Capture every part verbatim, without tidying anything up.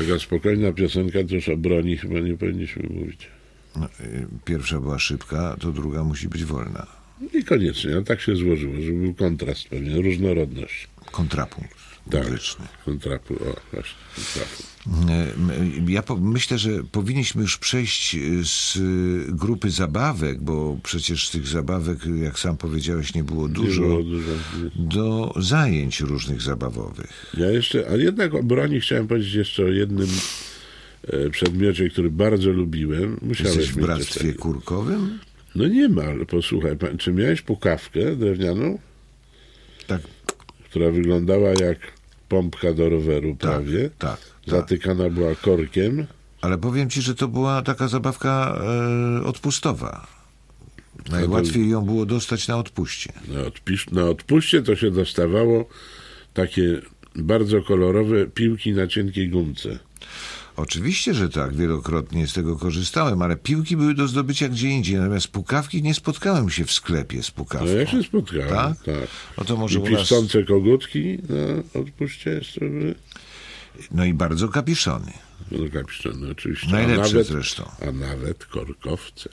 taka spokojna piosenka, to już o broni chyba nie powinniśmy mówić. No, pierwsza była szybka, to druga musi być wolna. Niekoniecznie, ale tak się złożyło, że był kontrast pewnie, różnorodność. Kontrapunkt Tak, muzyczny. kontrapu, o właśnie, kontrapu. Ja po, myślę, że powinniśmy już przejść z grupy zabawek, bo przecież tych zabawek, jak sam powiedziałeś, nie było dużo, Nie było dużo. do zajęć różnych zabawowych. Ja jeszcze, ale jednak o broni chciałem powiedzieć jeszcze o jednym e, przedmiocie, który bardzo lubiłem. Musiałeś Jesteś w mieć bractwie coś takiego. kurkowym? No nie ma, ale posłuchaj, pan, czy miałeś pukawkę drewnianą, Tak, która wyglądała jak pompka do roweru prawie? tak, tak. Zatykana była korkiem. Ale powiem ci, że to była taka zabawka e, odpustowa. Najłatwiej ją było dostać na odpuście. Na, odpisz, na odpuście to się dostawało takie bardzo kolorowe piłki na cienkiej gumce. Oczywiście, że tak, wielokrotnie z tego korzystałem, ale piłki były do zdobycia gdzie indziej, natomiast pukawki nie spotkałem się w sklepie z pukawką. No ja się spotkałem, Tak? tak. No to może I u nas... piszczące kogutki na odpuście jeszcze były. No i bardzo kapiszony. No kapiszczone oczywiście. Najlepsze a nawet, zresztą. A nawet korkowce.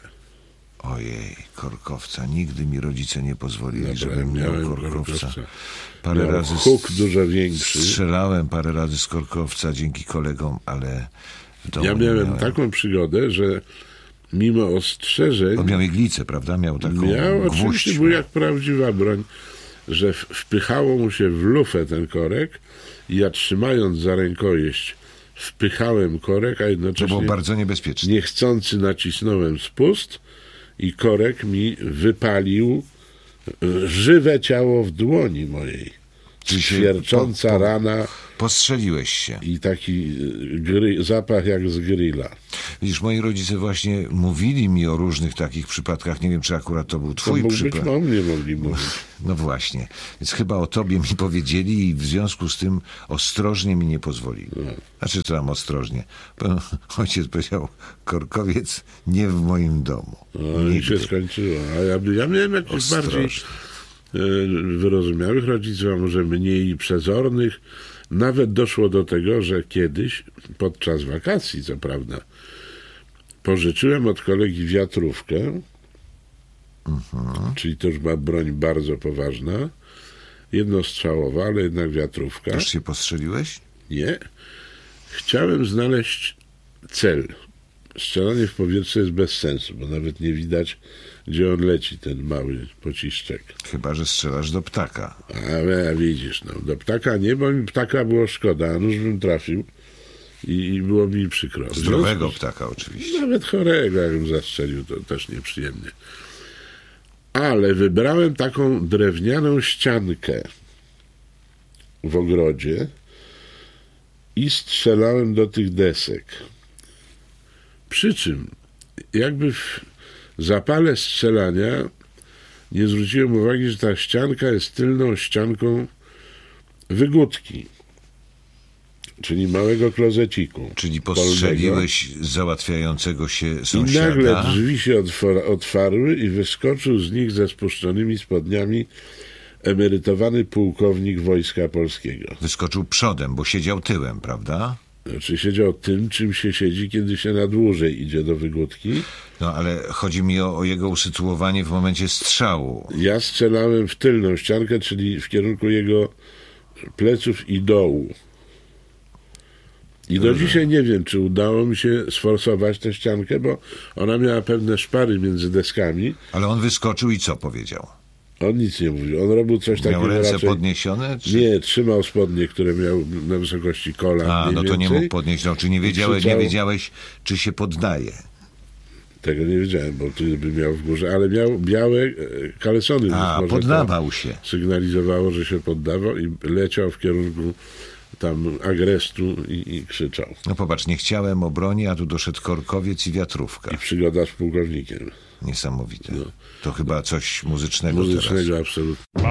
Ojej, korkowca. Nigdy mi rodzice nie pozwolili, Dobra, żebym miał miałem korkowca. korkowca. Parę Miał razy huk dużo większy. strzelałem parę razy z korkowca dzięki kolegom, ale w domu Ja nie miałem miałem. taką przygodę, że mimo ostrzeżeń On miał iglicę, prawda? Miał taką miał, gwóźdź. oczywiście był jak prawdziwa broń, że w- wpychało mu się w lufę ten korek i ja trzymając za rękojeść wpychałem korek, a To było jednocześnie bardzo niebezpieczne. niechcący nacisnąłem spust i korek mi wypalił e, żywe ciało w dłoni mojej. Czyli się Świercząca po- po- rana Postrzeliłeś się. i taki e, gry, zapach jak z grilla. Widzisz, moi rodzice właśnie mówili mi o różnych takich przypadkach. Nie wiem, czy akurat to był To twój mógł być, przypadek. o mnie mogli mówić. No właśnie. Więc chyba o tobie mi powiedzieli i w związku z tym ostrożnie mi nie pozwolili. Znaczy, co tam ostrożnie? Bo ojciec powiedział, korkowiec nie w moim domu. No i się Nigdy. skończyło. A ja, ja miałem jakichś Ostrożnie. bardziej e, wyrozumiałych rodziców, a może mniej przezornych. Nawet doszło do tego, że kiedyś, podczas wakacji, co prawda, pożyczyłem od kolegi wiatrówkę, czyli to już była broń bardzo poważna, jednostrzałowa, ale jednak wiatrówka. Też się postrzeliłeś? Nie. Chciałem znaleźć cel. Strzelanie w powietrze jest bez sensu, bo nawet nie widać, gdzie on leci, ten mały pociszczek. Chyba, że strzelasz do ptaka. Ale widzisz, no, do ptaka nie, bo mi ptaka było szkoda, a nuż bym trafił i, i było mi przykro. W Zdrowego związku z- ptaka oczywiście. Nawet chorego, jakbym zastrzelił, to też nieprzyjemnie. Ale wybrałem taką drewnianą ściankę w ogrodzie i strzelałem do tych desek. Przy czym, jakby w zapale strzelania nie zwróciłem uwagi, że ta ścianka jest tylną ścianką wygódki, czyli małego klozeciku. Czyli polnego. postrzeliłeś załatwiającego się I nagle sąsiada. drzwi się otwora, otwarły i wyskoczył z nich ze spuszczonymi spodniami emerytowany pułkownik Wojska Polskiego. Wyskoczył przodem, bo siedział tyłem, prawda? Znaczy siedział tym, czym się siedzi, kiedy się na dłużej idzie do wygódki. No ale chodzi mi o, o jego usytuowanie w momencie strzału. Ja strzelałem w tylną ściankę, czyli w kierunku jego pleców i dołu. I do dzisiaj nie wiem, czy udało mi się sforsować tę ściankę, bo ona miała pewne szpary między deskami. Ale on wyskoczył i co powiedział? On nic nie mówił. On robił coś Miał takiego ręce raczej... podniesione? Czy... Nie, trzymał spodnie, które miał na wysokości kolan. A, mniej no to nie więcej. mógł podnieść. No, czy nie wiedziałeś, nie krzyczał- wiedziałeś, czy się poddaje? Tego nie wiedziałem, bo tu by miał w górze, ale miał białe e, kalesony. więc A, może to poddawał się. Sygnalizowało, że się poddawał i leciał w kierunku tam agrestu i, i krzyczał. No popatrz, nie chciałem obroni, a tu doszedł korkowiec i wiatrówka. I przygoda z pułkownikiem. Niesamowite. To chyba coś muzycznego teraz. Muzycznego absolutnie.